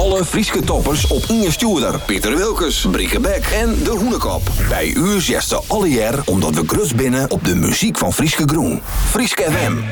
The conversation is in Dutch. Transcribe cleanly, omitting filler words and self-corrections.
alle Frieske toppers op Inge Stuurder, Pieter Wilkes, Brieke Beck en De Hoenekop. Bij u zesde alle jaar omdat we grut binnen op de muziek van Frieske Groen. Frieske FM.